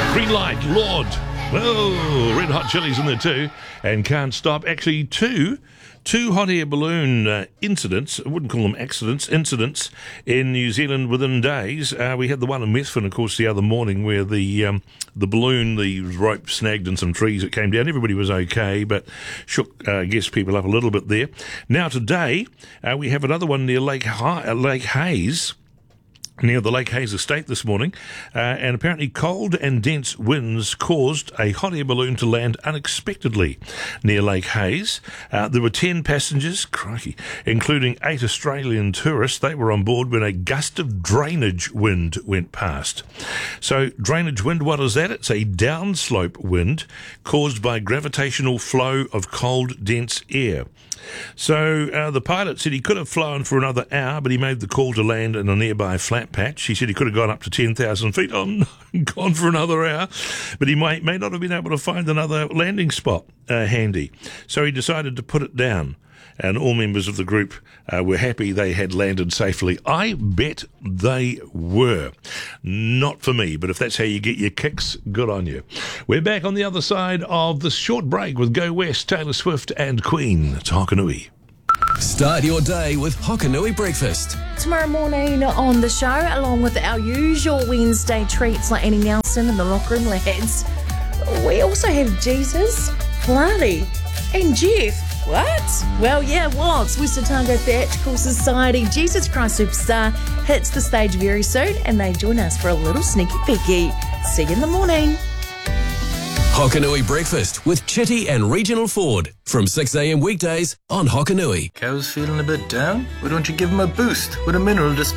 Green Light, Lord. Oh, Red Hot Chilies in there too. And Can't Stop. Actually, two hot air balloon incidents, I wouldn't call them accidents, incidents in New Zealand within days. We had the one in Methven, of course, the other morning where the balloon, the rope snagged in some trees. It came down. Everybody was okay, but shook, I guess, people up a little bit there. Now today, we have another one near Lake Hayes, near the Lake Hayes estate this morning, and apparently cold and dense winds caused a hot air balloon to land unexpectedly near Lake Hayes. There were 10 passengers, crikey, including 8 Australian tourists. They were on board when a gust of drainage wind went past. So drainage wind, what is that? It's a downslope wind caused by gravitational flow of cold, dense air. So the pilot said he could have flown for another hour, but he made the call to land in a nearby flat patch. He said he could have gone up to 10,000 feet. Oh, no, gone for another hour. But he may not have been able to find another landing spot handy. So he decided to put it down. And all members of the group were happy they had landed safely. I bet they were. Not for me, but if that's how you get your kicks, good on you. We're back on the other side of this short break with Go West, Taylor Swift and Queen. It's Hokanui. Start your day with Hokanui Breakfast. Tomorrow morning on the show, along with our usual Wednesday treats like Annie Nelson and the Locker Room Lads, we also have Jesus, Pilates and Jeff. What? Well, yeah, what's West Otago Theatrical Society Jesus Christ Superstar hits the stage very soon, and they join us for a little sneaky peeky. See you in the morning. Hokanui Breakfast with Chitty and Regional Ford from 6 a.m. weekdays on Hokanui. Cow's feeling a bit down? Why don't you give him a boost with a mineral